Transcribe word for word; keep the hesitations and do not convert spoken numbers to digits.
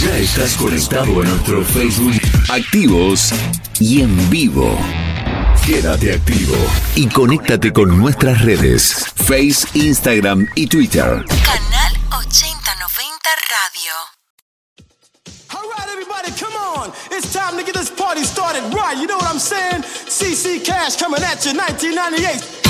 Ya estás conectado a nuestro Facebook, activos y en vivo. Quédate activo y conéctate con nuestras redes, Face, Instagram y Twitter. Canal ochenta noventa Radio. All right, everybody, come on. It's time to get this party started right. You know what I'm saying? C C Cash coming at you, nineteen ninety-eight.